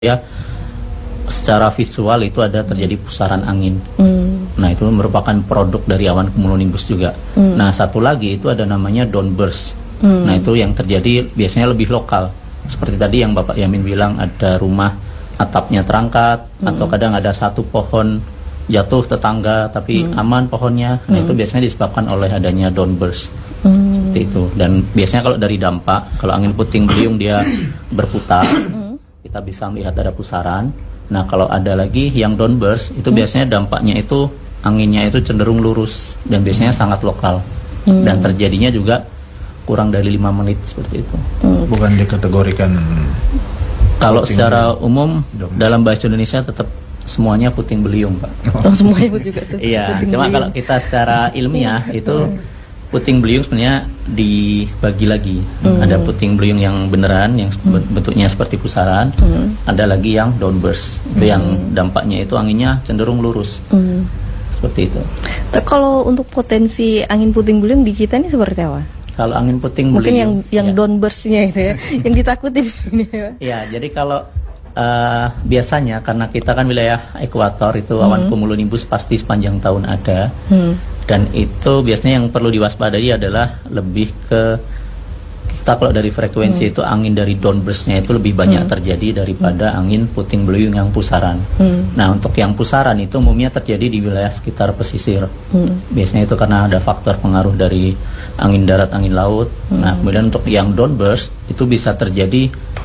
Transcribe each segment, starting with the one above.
ya secara visual itu ada terjadi pusaran angin. Nah, itu merupakan produk dari awan cumulonimbus juga. Nah, satu lagi itu ada namanya downburst. Nah, itu yang terjadi biasanya lebih lokal. Seperti tadi yang Bapak Yamin bilang, ada rumah atapnya terangkat, atau kadang ada satu pohon jatuh tetangga tapi aman pohonnya. Nah, itu biasanya disebabkan oleh adanya downburst. Seperti itu. Dan biasanya kalau dari dampak, kalau angin puting beliung dia berputar, kita bisa melihat ada pusaran. Nah, kalau ada lagi yang downburst, itu biasanya dampaknya itu anginnya itu cenderung lurus dan biasanya sangat lokal. Dan terjadinya juga kurang dari 5 menit seperti itu. Bukan dikategorikan kalau secara umum dalam bahasa Indonesia tetap semuanya puting beliung, Pak. Oh, semuanya juga tuh. Iya, cuma kalau kita secara ilmiah itu puting beliung sebenarnya dibagi lagi. Ada puting beliung yang beneran, yang bentuknya seperti pusaran. Ada lagi yang downburst, itu yang dampaknya itu anginnya cenderung lurus. Seperti itu. Kalau untuk potensi angin puting beliung di kita ini seperti apa? Kalau angin puting mungkin beliung, yang downburstnya itu ya, yang ditakutin ini ya. Ya, jadi kalau biasanya karena kita kan wilayah ekuator, itu awan cumulonimbus pasti sepanjang tahun ada. Dan itu biasanya yang perlu diwaspadai adalah lebih ke kita kalau dari frekuensi itu angin dari downburstnya itu lebih banyak terjadi daripada angin puting beliung yang pusaran. Nah, untuk yang pusaran itu umumnya terjadi di wilayah sekitar pesisir. Biasanya itu karena ada faktor pengaruh dari angin darat, angin laut. Nah, kemudian untuk yang downburst itu bisa terjadi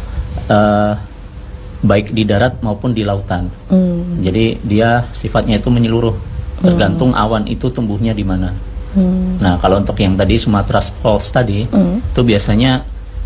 baik di darat maupun di lautan. Jadi dia sifatnya itu menyeluruh, tergantung awan itu tumbuhnya di mana. Nah, kalau untuk yang tadi Sumatra Falls tadi, itu biasanya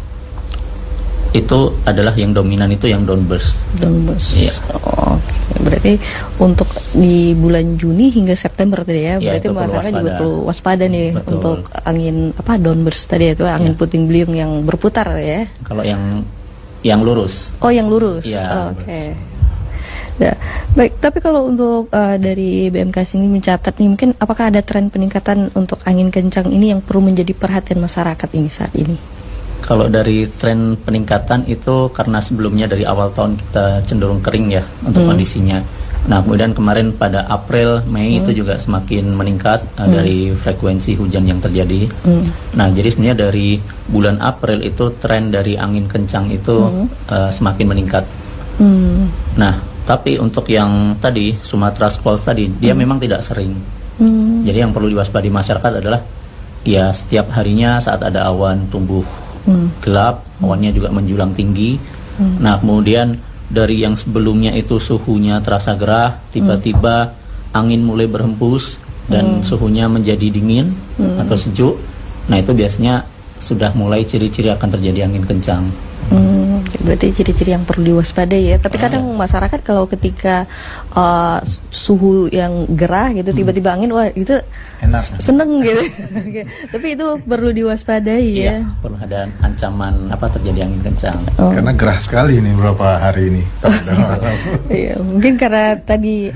itu adalah yang dominan itu yang downburst. Downburst. Iya. Oh, berarti untuk di bulan Juni hingga September tadi ya, berarti masyarakat juga perlu waspada nih. Betul. Untuk angin downburst tadi itu angin puting beliung yang berputar ya. Kalau yang lurus. Oh, yang lurus. Ya, Oke. Ya, baik. Tapi kalau untuk dari BMKG ini mencatat nih, mungkin apakah ada tren peningkatan untuk angin kencang ini yang perlu menjadi perhatian masyarakat ini saat ini? Kalau dari tren peningkatan itu karena sebelumnya dari awal tahun kita cenderung kering ya untuk kondisinya. Nah, kemudian kemarin pada April, Mei itu juga semakin meningkat dari frekuensi hujan yang terjadi. Nah, jadi sebenarnya dari bulan April itu tren dari angin kencang itu semakin meningkat. Nah, tapi untuk yang tadi Sumatra Falls tadi, dia memang tidak sering. Jadi yang perlu diwaspadai masyarakat adalah ya setiap harinya saat ada awan tumbuh gelap, awannya juga menjulang tinggi. Nah, kemudian dari yang sebelumnya itu suhunya terasa gerah, tiba-tiba angin mulai berhembus dan suhunya menjadi dingin atau sejuk. Nah, itu biasanya sudah mulai ciri-ciri akan terjadi angin kencang. Berarti ciri-ciri yang perlu diwaspadai ya. Tapi kadang masyarakat kalau ketika suhu yang gerah gitu, tiba-tiba angin, wah itu enak, seneng gitu. Tapi itu perlu diwaspadai ya. Perlu ada ancaman terjadi angin kencang. Karena gerah sekali nih beberapa hari ini. Iya, mungkin karena tadi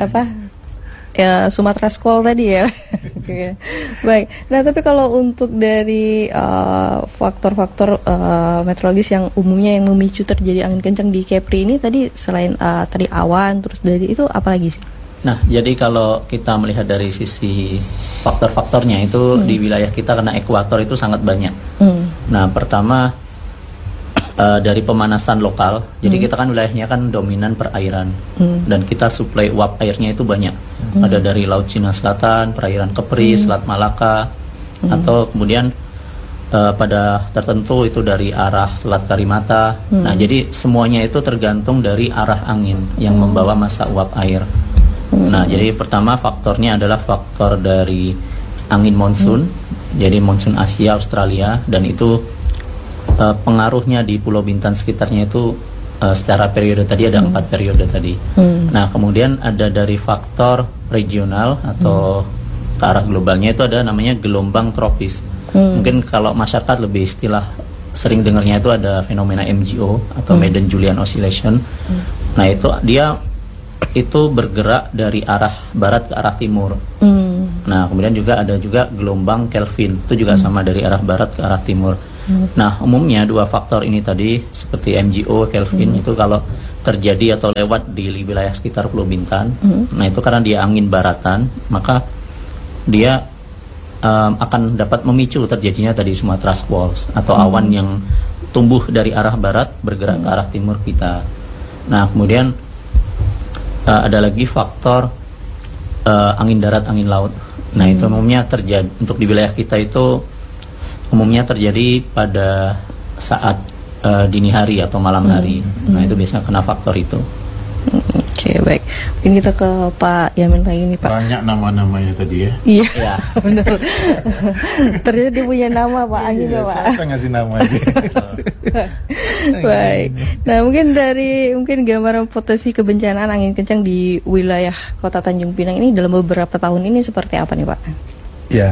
ya Sumatra Falls tadi ya. Baik. Nah, tapi kalau untuk dari faktor-faktor meteorologis yang umumnya yang memicu terjadi angin kencang di Kepri ini tadi selain tadi awan, terus dari itu apa lagi sih? Nah, jadi kalau kita melihat dari sisi faktor-faktornya itu di wilayah kita karena ekuator itu sangat banyak. Nah, pertama dari pemanasan lokal. Jadi kita kan wilayahnya kan dominan perairan dan kita suplai uap airnya itu banyak. Ada dari Laut Cina Selatan, perairan Kepri, Selat Malaka, atau kemudian pada tertentu itu dari arah Selat Karimata. Nah, jadi semuanya itu tergantung dari arah angin yang membawa massa uap air. Nah, jadi pertama faktornya adalah faktor dari angin monsun. Jadi monsun Asia, Australia, dan itu pengaruhnya di Pulau Bintan sekitarnya itu secara periode tadi ada 4 periode tadi. Nah, kemudian ada dari faktor regional atau ke arah globalnya itu ada namanya gelombang tropis. Mungkin kalau masyarakat lebih istilah sering dengarnya itu ada fenomena MJO atau Madden-Julian Oscillation. Nah, itu dia itu bergerak dari arah barat ke arah timur. Nah, kemudian juga ada juga gelombang Kelvin, itu juga sama dari arah barat ke arah timur. Nah, umumnya dua faktor ini tadi seperti MJO, Kelvin itu kalau terjadi atau lewat di wilayah sekitar Pulau Bintan. Nah itu karena dia angin baratan, maka dia akan dapat memicu terjadinya tadi Sumatra Squalls atau awan yang tumbuh dari arah barat bergerak ke arah timur kita. Nah kemudian ada lagi faktor angin darat, angin laut. Nah itu umumnya terjadi untuk di wilayah kita itu umumnya terjadi pada saat dini hari atau malam hari. Nah itu biasanya kena faktor itu. Oke, baik. Mungkin kita ke Pak Yamin lagi nih, Pak. Banyak nama-namanya tadi ya. Iya, Ya. benar. Ternyata dia punya nama, Pak Angin ya, Pak. Siapa ngasih nama aja? Baik. Nah, mungkin gambaran potensi kebencanaan angin kencang di wilayah Kota Tanjung Pinang ini dalam beberapa tahun ini seperti apa nih, Pak? Ya,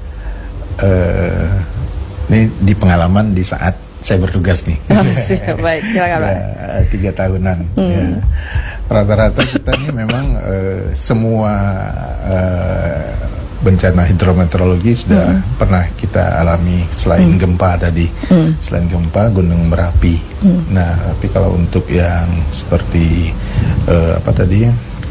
ini di pengalaman di saat saya bertugas nih. Oh, siap, baik, silakan Pak. Ya, 3 tahunan. Ya. Rata-rata kita ini memang semua bencana hidrometeorologi sudah pernah kita alami selain gempa tadi. Selain gempa, gunung berapi. Nah, tapi kalau untuk yang seperti apa tadi?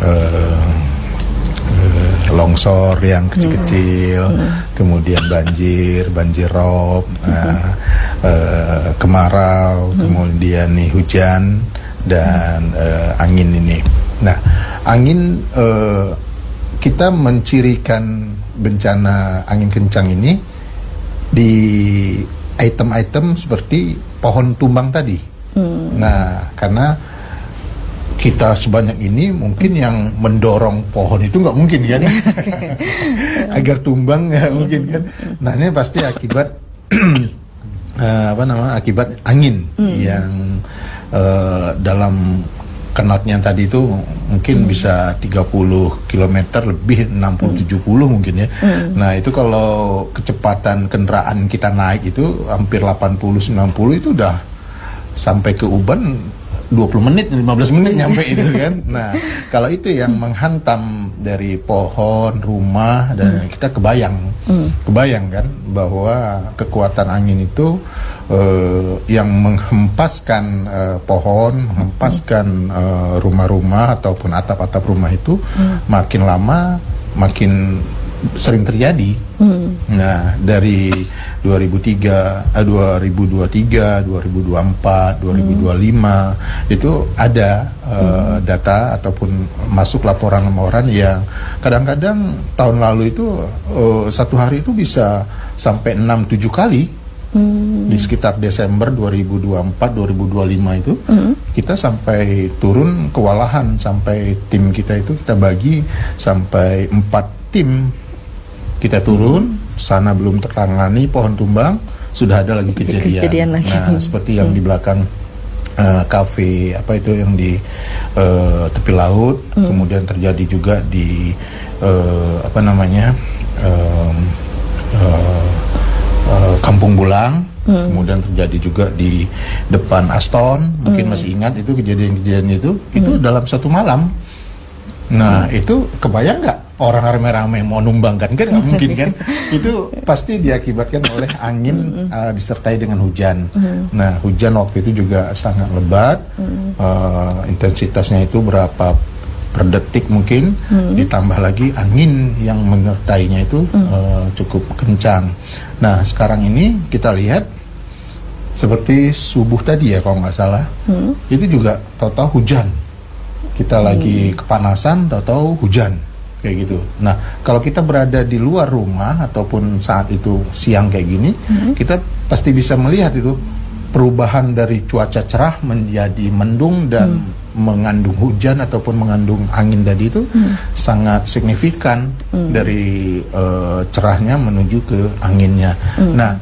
Longsor yang kecil-kecil, kemudian banjir rob, kemarau, kemudian nih hujan dan angin ini. Nah, angin kita mencirikan bencana angin kencang ini di item-item seperti pohon tumbang tadi. Nah, karena kita sebanyak ini mungkin yang mendorong pohon itu nggak mungkin kan agar tumbang nggak mungkin kan. Nah ini pasti akibat akibat angin yang dalam knotnya tadi itu mungkin bisa 30 km lebih, 60-70 mungkin ya. Nah itu kalau kecepatan kendaraan kita naik itu hampir 80-90 itu udah sampai ke Uban 20 menit, 15 menit nyampe itu kan. Nah, kalau itu yang menghantam dari pohon, rumah, dan kita kebayang kan bahwa kekuatan angin itu yang menghempaskan pohon, menghempaskan rumah-rumah ataupun atap-atap rumah itu makin lama makin sering terjadi. Nah, dari 2023, 2024, 2025 itu ada data ataupun masuk laporan yang kadang-kadang tahun lalu itu satu hari itu bisa sampai 6-7 kali. Di sekitar Desember 2024, 2025 itu kita sampai turun kewalahan, sampai tim kita itu kita bagi sampai 4 tim. Kita turun, sana belum tertangani pohon tumbang, sudah ada lagi kejadian. Lagi. Nah, seperti yang di belakang kafe apa itu yang di tepi laut, kemudian terjadi juga di Kampung Bulang, kemudian terjadi juga di depan Aston, mungkin masih ingat itu kejadian-kejadian itu dalam satu malam. Nah itu kebayang nggak orang rame-rame mau numbangkan kan nggak mungkin kan. Itu pasti diakibatkan oleh angin disertai dengan hujan. Nah hujan waktu itu juga sangat lebat, intensitasnya itu berapa per detik mungkin, ditambah lagi angin yang menyertainya itu cukup kencang. Nah sekarang ini kita lihat seperti subuh tadi ya kalau nggak salah, itu juga tahu-tahu hujan. Kita lagi kepanasan, tahu-tahu hujan kayak gitu. Nah, kalau kita berada di luar rumah ataupun saat itu siang kayak gini, kita pasti bisa melihat itu perubahan dari cuaca cerah menjadi mendung dan mengandung hujan ataupun mengandung angin tadi itu sangat signifikan dari cerahnya menuju ke anginnya. Nah,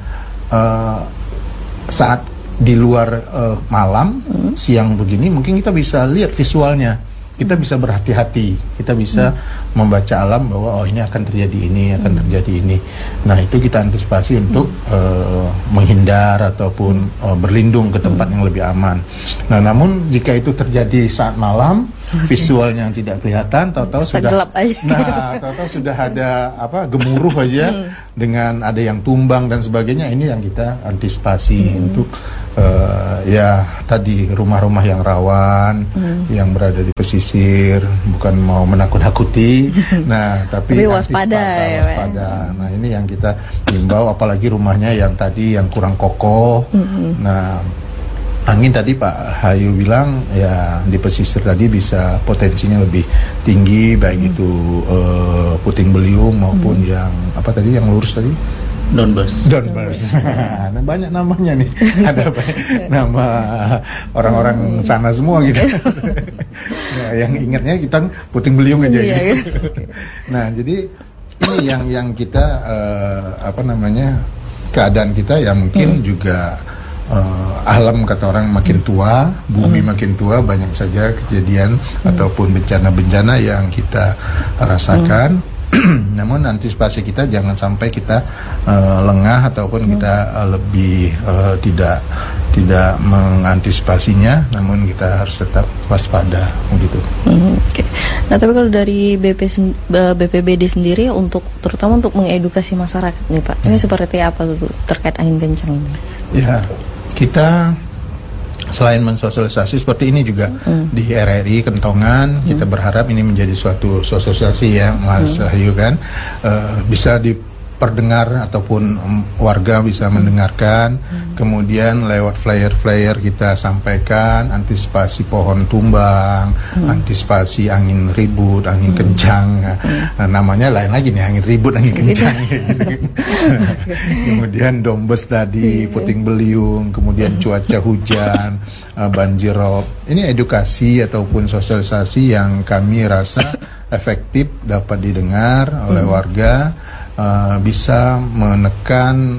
saat di luar malam, siang begini mungkin kita bisa lihat visualnya, kita bisa berhati-hati, kita bisa membaca alam bahwa oh ini akan terjadi ini, akan terjadi ini. Nah itu kita antisipasi untuk menghindar ataupun berlindung ke tempat yang lebih aman. Nah namun jika itu terjadi saat malam, visualnya yang tidak kelihatan, tahu-tahu sudah gelap aja. Nah tahu-tahu sudah ada gemuruh aja dengan ada yang tumbang dan sebagainya. Ini yang kita antisipasi untuk ya tadi rumah-rumah yang rawan, yang berada di pesisir, bukan mau menakut-nakuti, nah tapi waspada, waspada. Nah ini yang kita himbau, apalagi rumahnya yang tadi yang kurang kokoh. Nah angin tadi Pak Hayu bilang ya di pesisir tadi bisa potensinya lebih tinggi, baik itu puting beliung maupun yang apa tadi yang lurus tadi. Downburst. Nah, banyak namanya nih. Ada nama orang-orang sana semua gitu. Nah, yang ingatnya kita puting beliung aja. Gitu. Nah, jadi ini yang kita keadaan kita ya mungkin juga alam kata orang makin tua, bumi makin tua, banyak saja kejadian ataupun bencana-bencana yang kita rasakan. Namun antisipasi kita jangan sampai kita lengah ataupun kita lebih tidak mengantisipasinya, namun kita harus tetap waspada begitu. Okay. Nah, tapi kalau dari BPBD sendiri terutama untuk mengedukasi masyarakat nih Pak, ini seperti apa tuh terkait angin kencang ini? Ya, kita selain mensosialisasi seperti ini juga di RRI Kentongan, kita berharap ini menjadi suatu sosialisasi ya Mas Hayu kan, bisa diperdengar ataupun warga bisa mendengarkan, kemudian lewat flyer-flyer kita sampaikan antisipasi pohon tumbang, antisipasi angin ribut, angin kencang, namanya lain lagi nih, angin ribut, angin kencang. Kemudian dombes tadi, puting beliung, kemudian cuaca hujan, banjir rob. Ini edukasi ataupun sosialisasi yang kami rasa efektif dapat didengar oleh warga, bisa menekan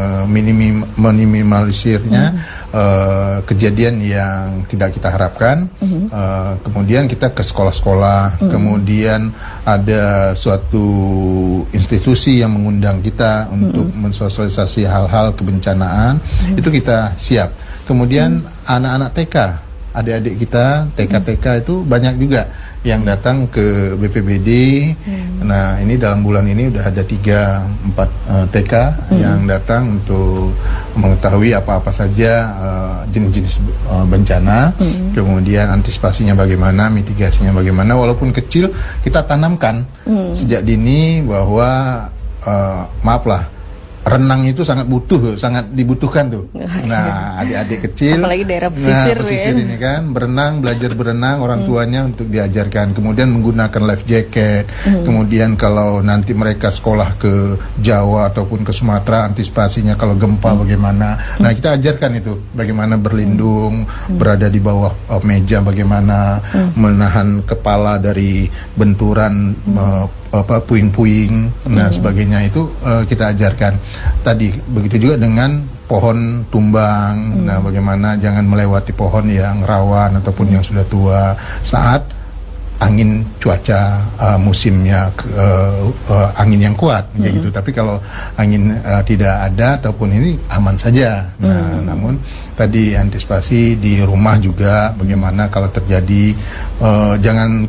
minimalisirnya kejadian yang tidak kita harapkan. Kemudian kita ke sekolah-sekolah, kemudian ada suatu institusi yang mengundang kita untuk mensosialisasi hal-hal kebencanaan, itu kita siap. Kemudian anak-anak TK, adik-adik kita TK-TK itu banyak juga yang datang ke BPBD. Nah ini dalam bulan ini udah ada 3-4 TK yang datang untuk mengetahui apa-apa saja jenis-jenis bencana, kemudian antisipasinya bagaimana, mitigasinya bagaimana. Walaupun kecil kita tanamkan sejak dini bahwa maaflah, renang itu sangat dibutuhkan tuh. Nah, adik-adik kecil, apalagi daerah pesisir, ini kan, belajar berenang, orang tuanya untuk diajarkan. Kemudian menggunakan life jacket. Kemudian kalau nanti mereka sekolah ke Jawa ataupun ke Sumatera, antisipasinya kalau gempa bagaimana. Nah, kita ajarkan itu, bagaimana berlindung, berada di bawah meja, bagaimana menahan kepala dari benturan puing-puing, nah sebagainya itu kita ajarkan. Tadi begitu juga dengan pohon tumbang, nah bagaimana jangan melewati pohon yang rawan ataupun yang sudah tua saat angin cuaca musimnya angin yang kuat kayak gitu. Tapi kalau angin tidak ada ataupun ini aman saja. Nah, namun tadi antisipasi di rumah juga bagaimana kalau terjadi, jangan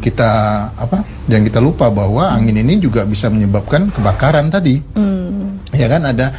kita lupa bahwa angin ini juga bisa menyebabkan kebakaran tadi. Ya kan ada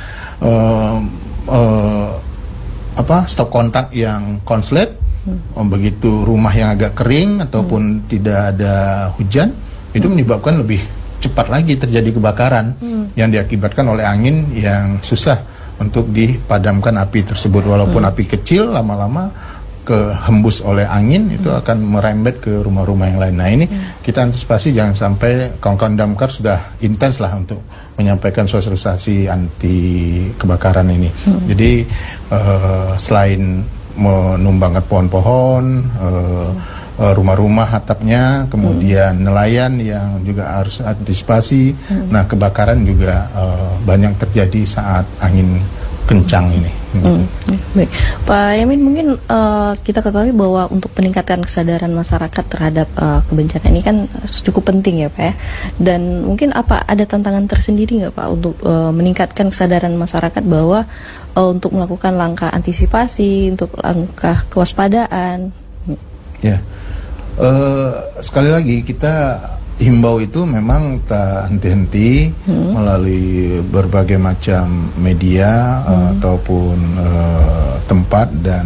stop kontak yang konslet. Begitu rumah yang agak kering ataupun tidak ada hujan, itu menyebabkan lebih cepat lagi terjadi kebakaran yang diakibatkan oleh angin yang susah untuk dipadamkan api tersebut. Walaupun api kecil, lama-lama kehembus oleh angin itu akan merembet ke rumah-rumah yang lain. Nah ini kita antisipasi jangan sampai kawan-kawan damkar sudah intens lah untuk menyampaikan sosialisasi anti kebakaran ini. Jadi selain menumbangkan pohon-pohon, rumah-rumah atapnya, kemudian nelayan yang juga harus antisipasi. Nah kebakaran juga banyak terjadi saat angin kencang ini. Baik, Pak Yamin, mungkin kita ketahui bahwa untuk peningkatan kesadaran masyarakat terhadap kebencanaan ini kan cukup penting ya Pak ya. Dan mungkin ada tantangan tersendiri nggak Pak untuk meningkatkan kesadaran masyarakat bahwa untuk melakukan langkah antisipasi, untuk langkah kewaspadaan? Ya, sekali lagi kita himbau itu memang tak henti-henti melalui berbagai macam media ataupun tempat dan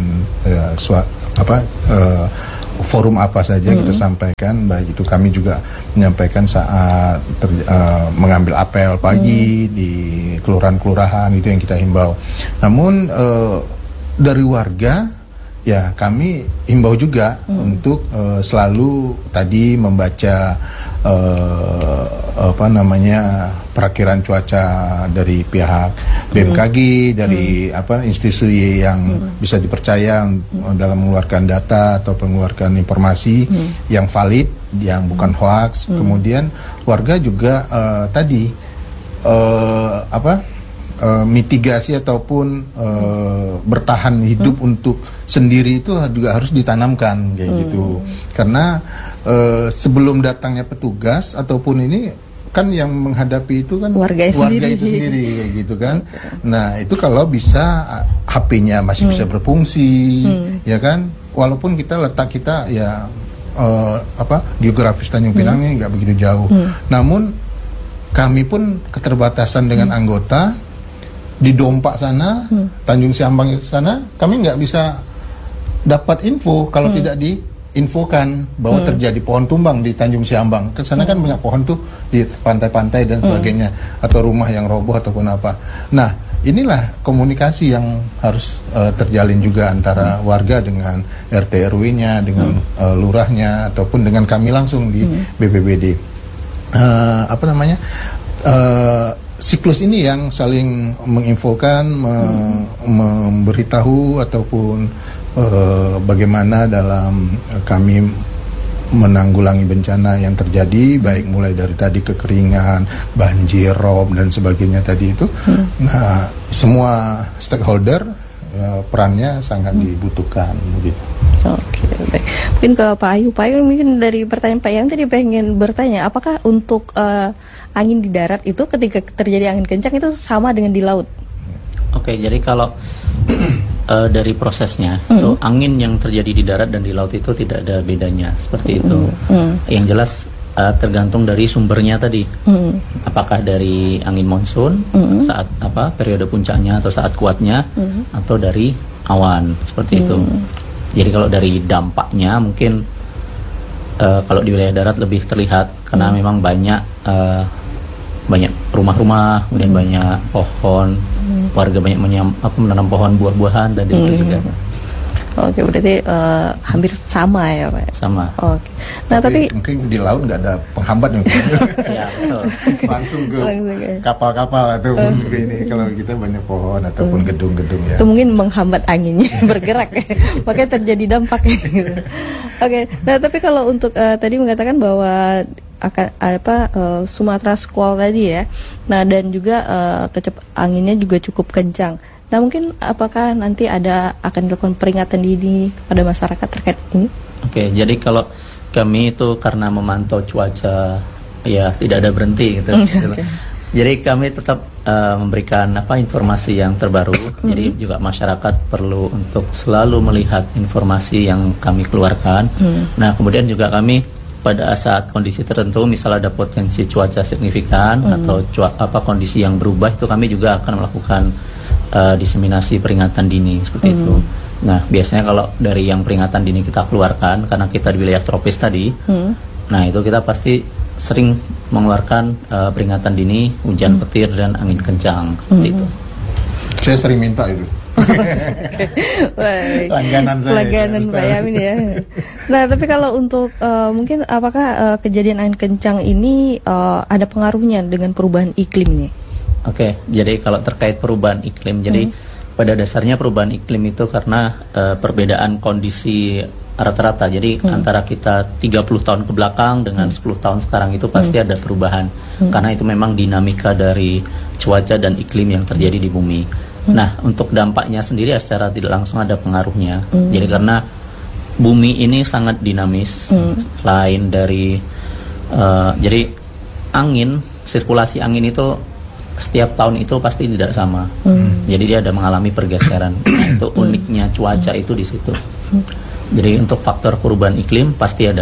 forum apa saja kita sampaikan, baik itu kami juga menyampaikan saat mengambil apel pagi di kelurahan-kelurahan, itu yang kita himbau. Namun dari warga ya kami himbau juga untuk selalu tadi membaca perakiran cuaca dari pihak BMKG, dari institusi yang bisa dipercaya dalam mengeluarkan data atau mengeluarkan informasi yang valid, yang bukan hoax. Kemudian warga juga mitigasi ataupun bertahan hidup untuk sendiri itu juga harus ditanamkan kayak gitu. Karena sebelum datangnya petugas ataupun ini kan yang menghadapi itu kan warga itu sendiri kayak gitu kan. Nah, itu kalau bisa HP-nya masih bisa berfungsi, ya kan? Walaupun letak kita ya geografis Tanjung Pinang ini nggak begitu jauh. Namun kami pun keterbatasan dengan anggota di Dompak sana, Tanjung Siambang sana, kami nggak bisa dapat info kalau tidak diinfokan bahwa terjadi pohon tumbang di Tanjung Siambang. Ke sana kan banyak pohon tuh di pantai-pantai dan sebagainya, atau rumah yang roboh ataupun apa. Nah, inilah komunikasi yang harus terjalin juga antara warga dengan RT RW-nya, dengan lurahnya ataupun dengan kami langsung di BPBD. Siklus ini yang saling menginfokan, memberitahu ataupun bagaimana dalam kami menanggulangi bencana yang terjadi, baik mulai dari tadi kekeringan, banjir, rob dan sebagainya tadi itu. Nah, semua stakeholder perannya sangat dibutuhkan begitu. Oke, baik. Mungkin ke Pak Ayu. Pak Ayu, mungkin dari pertanyaan Pak Yang tadi pengen bertanya, apakah untuk angin di darat itu ketika terjadi angin kencang itu sama dengan di laut? Oke, jadi kalau dari prosesnya itu angin yang terjadi di darat dan di laut itu tidak ada bedanya seperti itu. Yang jelas tergantung dari sumbernya tadi. Apakah dari angin monsun saat periode puncaknya atau saat kuatnya, atau dari awan seperti itu. Jadi kalau dari dampaknya mungkin kalau di wilayah darat lebih terlihat karena memang banyak rumah-rumah, kemudian banyak pohon, warga banyak menanam pohon buah-buahan tadi itu juga. Oke, berarti hampir sama ya Pak? Sama. Oke. Nah tapi mungkin di laut nggak ada penghambat yang ya, betul. langsung ke kapal-kapal atau ke ini. Kalau kita banyak pohon ataupun gedung-gedung ya. Itu mungkin menghambat anginnya bergerak, makanya terjadi dampak. Gitu. Oke. Nah tapi kalau untuk tadi mengatakan bahwa akan Sumatera Squall tadi ya. Nah dan juga anginnya juga cukup kencang. Nah mungkin apakah nanti akan dilakukan peringatan dini kepada masyarakat terkait ini? Oke, jadi kalau kami itu karena memantau cuaca ya tidak ada berhenti gitu. Jadi kami tetap memberikan informasi yang terbaru. Jadi juga masyarakat perlu untuk selalu melihat informasi yang kami keluarkan. Nah kemudian juga kami pada saat kondisi tertentu, misal ada potensi cuaca signifikan atau kondisi yang berubah, itu kami juga akan melakukan diseminasi peringatan dini seperti itu. Nah biasanya kalau dari yang peringatan dini kita keluarkan karena kita di wilayah tropis tadi, nah itu kita pasti sering mengeluarkan peringatan dini hujan petir dan angin kencang seperti itu. Saya sering minta itu. Langganan Pak Yamin ya. Nah tapi kalau untuk mungkin apakah kejadian angin kencang ini ada pengaruhnya dengan perubahan iklim ini? Oke, jadi kalau terkait perubahan iklim, jadi pada dasarnya perubahan iklim itu karena perbedaan kondisi rata-rata. Jadi antara kita 30 tahun ke belakang dengan 10 tahun sekarang itu pasti ada perubahan. Karena itu memang dinamika dari cuaca dan iklim yang terjadi di bumi. Nah, untuk dampaknya sendiri secara tidak langsung ada pengaruhnya. Jadi karena bumi ini sangat dinamis, selain dari jadi sirkulasi angin itu setiap tahun itu pasti tidak sama. Jadi dia ada mengalami pergeseran. Nah, itu uniknya cuaca itu di situ. Jadi untuk faktor perubahan iklim pasti ada.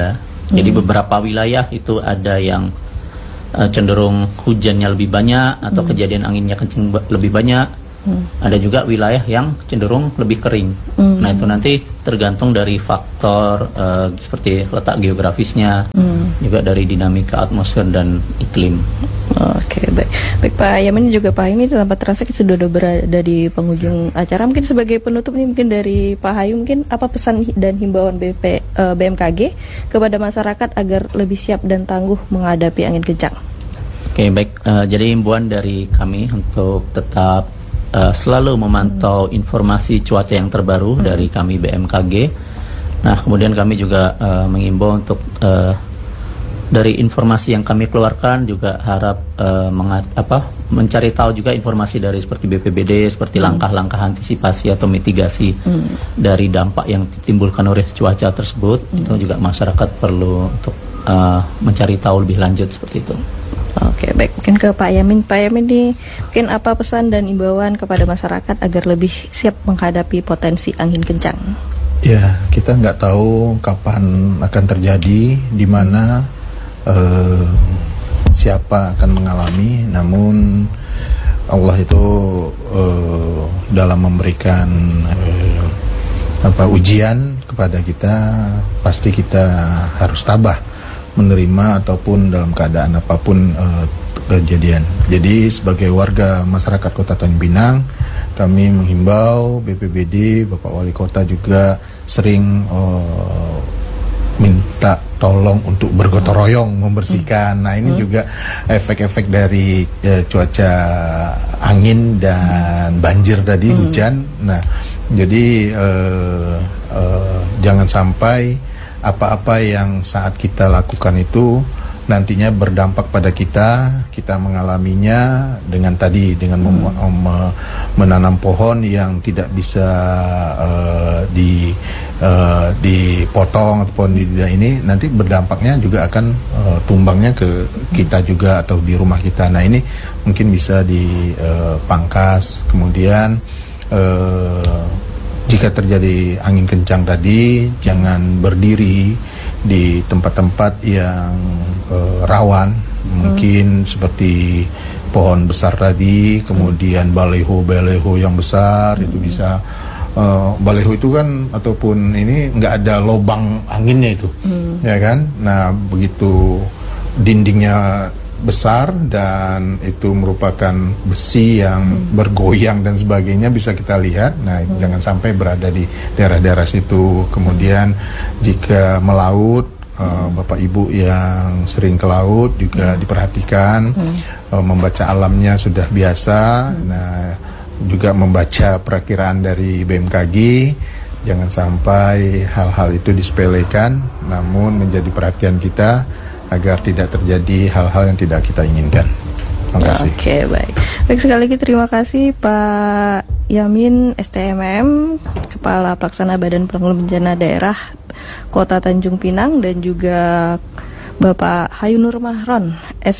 Jadi beberapa wilayah itu ada yang cenderung hujannya lebih banyak atau kejadian anginnya kencing lebih banyak. Ada juga wilayah yang cenderung lebih kering. Nah itu nanti tergantung dari faktor seperti letak geografisnya, juga dari dinamika atmosfer dan iklim. Oke, baik Pak Yamin juga Pak Hayu, tanpa terasa kita sudah berada di penghujung acara. Mungkin sebagai penutup nih, mungkin dari Pak Hayu, mungkin apa pesan dan himbauan BMKG kepada masyarakat agar lebih siap dan tangguh menghadapi angin kencang? Oke, baik. Jadi himbauan dari kami untuk tetap selalu memantau informasi cuaca yang terbaru dari kami BMKG. Nah, kemudian kami juga mengimbau untuk dari informasi yang kami keluarkan juga harap mencari tahu juga informasi dari seperti BPBD, seperti langkah-langkah antisipasi atau mitigasi dari dampak yang ditimbulkan oleh cuaca tersebut. Itu juga masyarakat perlu untuk mencari tahu lebih lanjut seperti itu. Oke, baik. Mungkin ke Pak Yamin. Pak Yamin nih, mungkin apa pesan dan imbauan kepada masyarakat agar lebih siap menghadapi potensi angin kencang? Ya, kita nggak tahu kapan akan terjadi, di mana siapa akan mengalami. Namun Allah itu dalam memberikan ujian kepada kita, pasti kita harus tabah menerima ataupun dalam keadaan apapun kejadian. Jadi sebagai warga masyarakat Kota Tanjung Pinang, kami menghimbau BPBD, Bapak Wali Kota juga sering minta tolong untuk bergotong royong membersihkan. Nah ini juga efek-efek dari cuaca angin dan banjir tadi, hujan. Nah jadi jangan sampai apa-apa yang saat kita lakukan itu nantinya berdampak pada kita mengalaminya dengan menanam pohon yang tidak bisa dipotong ataupun ini nanti berdampaknya juga akan tumbangnya ke kita juga atau di rumah kita. Nah ini mungkin bisa dipangkas. Kemudian jika terjadi angin kencang tadi, jangan berdiri di tempat-tempat yang rawan, mungkin seperti pohon besar tadi, kemudian baleho yang besar itu bisa. Baleho itu kan ataupun ini nggak ada lubang anginnya itu, ya kan? Nah begitu dindingnya besar dan itu merupakan besi yang bergoyang dan sebagainya bisa kita lihat. Nah jangan sampai berada di daerah-daerah situ. Kemudian jika melaut, Bapak Ibu yang sering ke laut juga diperhatikan, membaca alamnya sudah biasa. Nah juga membaca perakiraan dari BMKG. Jangan sampai hal-hal itu disepelekan, namun menjadi perhatian kita agar tidak terjadi hal-hal yang tidak kita inginkan. Terima kasih. Oke, baik. Baik, sekali lagi terima kasih Pak Yamin STMM, Kepala Pelaksana Badan Penanggulangan Bencana Daerah Kota Tanjung Pinang, dan juga Bapak Hayu Nur Mahron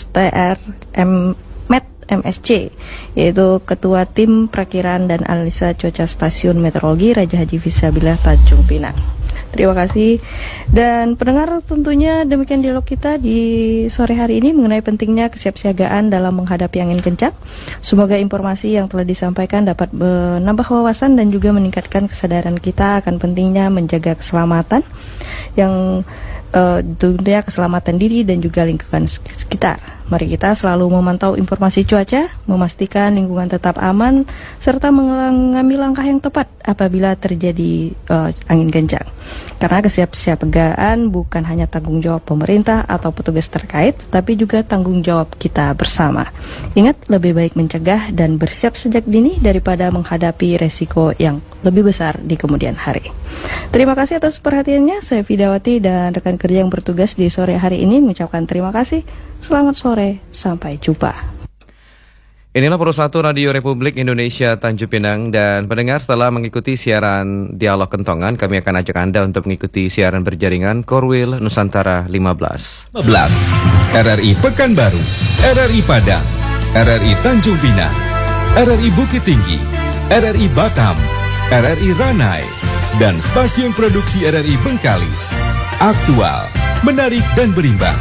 STRM MSC, yaitu Ketua Tim Perakiraan dan Analisa Cuaca Stasiun Meteorologi Raja Haji Fisabilillah Tanjung Pinang. Terima kasih. Dan pendengar, tentunya demikian dialog kita di sore hari ini mengenai pentingnya kesiapsiagaan dalam menghadapi angin kencang. Semoga informasi yang telah disampaikan dapat menambah wawasan dan juga meningkatkan kesadaran kita akan pentingnya menjaga keselamatan yang tentunya keselamatan diri dan juga lingkungan sekitar. Mari kita selalu memantau informasi cuaca, memastikan lingkungan tetap aman, serta mengambil langkah yang tepat apabila terjadi angin kencang. Karena kesiapsiagaan bukan hanya tanggung jawab pemerintah atau petugas terkait, tapi juga tanggung jawab kita bersama. Ingat, lebih baik mencegah dan bersiap sejak dini daripada menghadapi resiko yang lebih besar di kemudian hari. Terima kasih atas perhatiannya. Saya Fidawati dan rekan kerja yang bertugas di sore hari ini mengucapkan terima kasih. Selamat sore, sampai jumpa. Inilah Pro 1 Radio Republik Indonesia Tanjung Pinang, dan pendengar, setelah mengikuti siaran Dialog Kentongan, kami akan ajak Anda untuk mengikuti siaran berjaringan Korwil Nusantara 15. RRI Pekanbaru, RRI Padang, RRI Tanjung Pinang, RRI Bukit Tinggi, RRI Batam, RRI Ranai, dan Stasiun Produksi RRI Bengkalis. Aktual, menarik dan berimbang.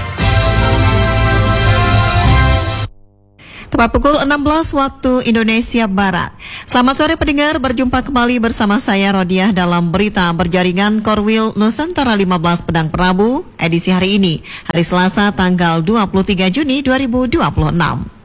Tepat pukul 16 waktu Indonesia Barat. Selamat sore pendengar, berjumpa kembali bersama saya Rodiah dalam berita berjaringan Korwil Nusantara 15 Pedang Prabu edisi hari ini, hari Selasa tanggal 23 Juni 2026.